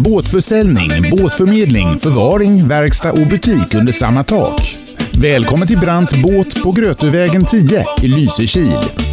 Båtförsäljning, båtförmedling, förvaring, verkstad och butik under samma tak. Välkommen till Brandt Båt på Grötövägen 10 i Lysekil.